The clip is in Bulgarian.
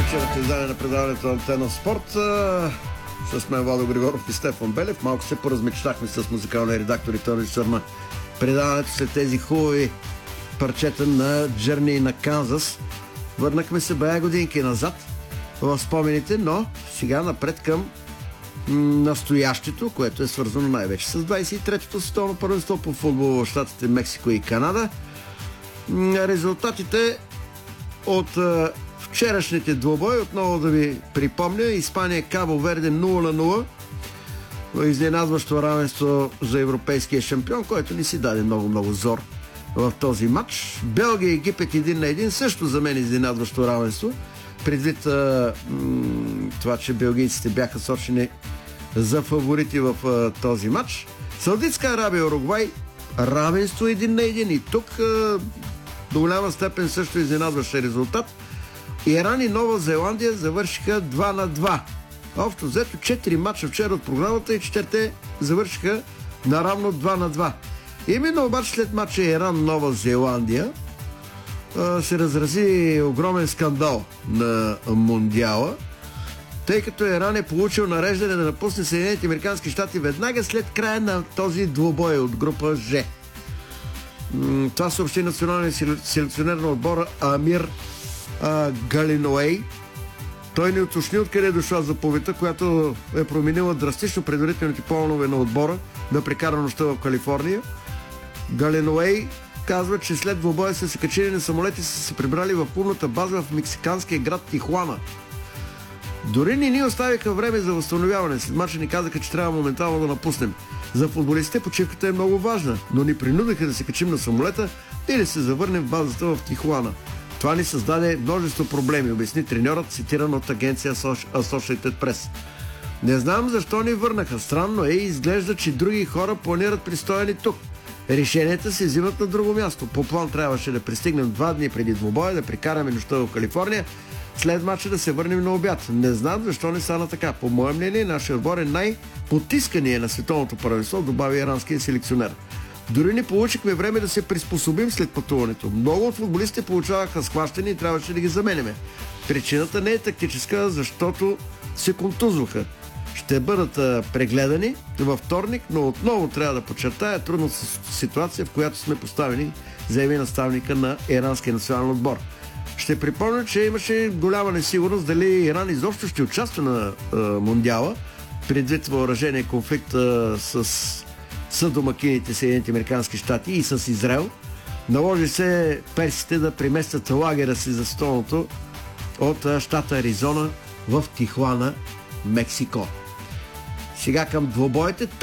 вечерното издание на предаването на Антена Спорт. С мен Владо Григоров и Стефан Белев. Малко се поразмечтахме с музикалния редактор и режисьор на предаването след тези хубави парчета на Джърни и на Канзас. Върнахме се бая годинки назад в спомените, но сега напред към настоящето, което е свързано най-вече с 23-то световно първенство по футбол в щатите Мексико и Канада. Резултатите от вчерашните двубои, отново да ви припомня: Испания Кабо Верде 0-0, изненадващо равенство за европейския шампион, който ни си даде много зор в този матч. Белгия Египет 1-1, също за мен изненадващо равенство, предвид това, че белгийците бяха сочени за фаворити в този матч. Саудитска Арабия Уругвай, равенство 1-1, и тук до голяма степен също изненадващ резултат. Иран и Нова Зеландия завършиха 2-2. Общо взето 4 мача вчера от програмата и 4 завършиха наравно 2-2. Именно обаче след мача Иран-Нова Зеландия се разрази огромен скандал на Мондиала, тъй като Иран е получил нареждане да напусне Съединените американски щати веднага след края на този двубой от група Ж. Това съобщи националният селекционер на отбора Амир Галиноей. Той не уточни откъде е дошла заповедта, която е променила драстично предварителните планове на отбора да прекара нощта в Калифорния. Галиноей казва, че след двубоя са се качили на самолети и са се прибрали в клубната база в мексиканския град Тихуана. Дори не ни оставиха време за възстановяване. След мача ни казаха, че трябва моментално да напуснем. За футболистите почивката е много важна, но ни принудиха да се качим на самолета и да се завърнем в базата в Тихуана. Това ни създаде множество проблеми, обясни треньорът, цитиран от агенция Associated Press. Не знам защо ни върнаха. Странно е, изглежда, че други хора планират пристояни тук. Решенията се взимат на друго място. По план трябваше да пристигнем 2 дни преди двубоя, да прекараме нощта в Калифорния, след мача да се върнем на обяд. Не знам защо не стана така. По мое мнение, нашия отбор е най-потискания на световното първенство, добави иранския селекционер. Дори не получихме време да се приспособим след пътуването. Много от футболистите получаваха схващане и трябваше да ги заменяме. Причината не е тактическа, защото се контузваха. Ще бъдат прегледани във вторник, но отново трябва да подчертая трудна ситуация, в която сме поставени, заяви наставника на иранския национален отбор. Ще припомня, че имаше голяма несигурност дали Иран изобщо ще участва на Мондиала, предвид въоръжение конфликт с домакините Съединените американски щати и с Израел. Наложи се персите да преместят лагера си за столното от щата Аризона в Тихуана, Мексико. Сега към двубоите.